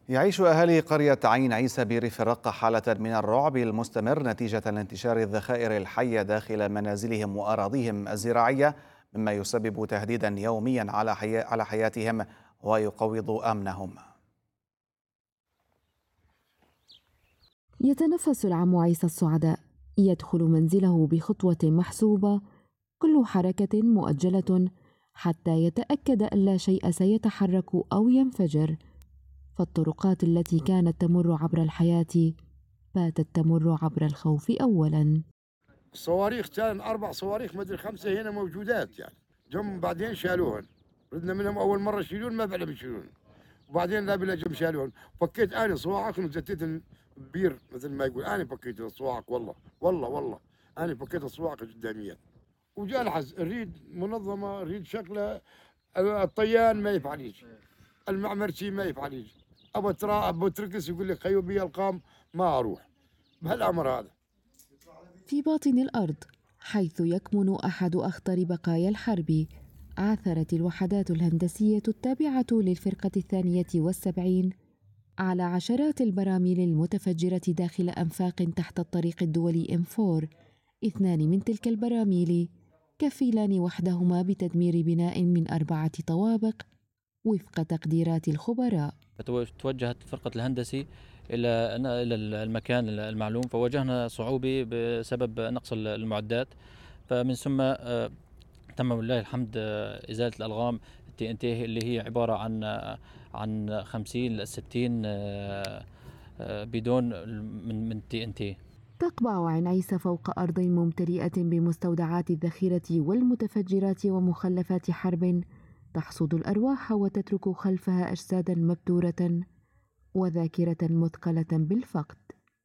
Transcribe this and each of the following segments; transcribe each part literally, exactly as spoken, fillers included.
يعيش أهالي قرية عين عيسى بريف الرقة حالة من الرعب المستمر نتيجة لانتشار الذخائر الحية داخل منازلهم وأراضيهم الزراعية، مما يسبب تهديدا يوميا على حياة على حياتهم ويقوض أمنهم. يتنفس العم عيسى السعداء، يدخل منزله بخطوة محسوبة، كل حركة مؤجلة حتى يتأكد أن لا شيء سيتحرك أو ينفجر. فالطرقات التي كانت تمر عبر الحياة باتت تمر عبر الخوف أولاً. الصواريخ كان أربع صواريخ مدري خمسة هنا موجودات يعني، جم بعدين شالوهن. ردنا منهم أول مرة يشيلون ما بعلم يشيلون، وبعدين لا بلا جم شالوهن. فكيت أنا صواعق وزتيت بير مثل ما يقول، أنا فكيت الصواعق والله والله والله أنا فكيت الصواعق قداميات. وجاء الحز نريد منظمة، نريد شكله. الطيان ما يفعل يجي، المعمرشي ما يفعل يجي، أبو ترا أبو تركس يقول لك خيو بي القام ما أروح بهالأمر هذا. في باطن الأرض، حيث يكمن أحد أخطر بقايا الحرب، عثرت الوحدات الهندسية التابعة للفرقة الثانية والسبعين على عشرات البراميل المتفجرة داخل أنفاق تحت الطريق الدولي إم أربعة. اثنان من تلك البراميل كفيلان وحدهما بتدمير بناء من أربعة طوابق وفق تقديرات الخبراء. توجهت فرقة الهندسي إلى إلى المكان المعلوم، فواجهنا صعوبة بسبب نقص المعدات، فمن ثم آه، تم ولله الحمد آه، إزالة الألغام التي ان تي اللي هي عبارة عن آه، عن خمسين ل ستين آه، آه، بدون من من تي ان تي. تقبع عين عيسى فوق أرض ممتلئة بمستودعات الذخيرة والمتفجرات ومخلفات حرب تحصد الأرواح وتترك خلفها أجسادا مبتورة وذاكرة مثقلة بالفقد.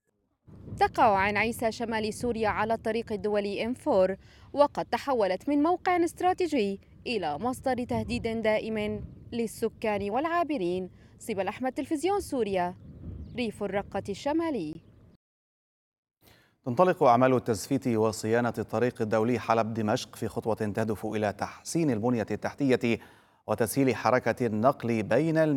تقع عين عيسى شمال سوريا على الطريق الدولي إم أربعة، وقد تحولت من موقع استراتيجي إلى مصدر تهديد دائم للسكان والعابرين. صبا الأحمد، تلفزيون سوريا، ريف الرقة الشمالي. تنطلق أعمال التزفيت وصيانة الطريق الدولي حلب دمشق في خطوة تهدف إلى تحسين البنية التحتية وتسهيل حركة النقل بين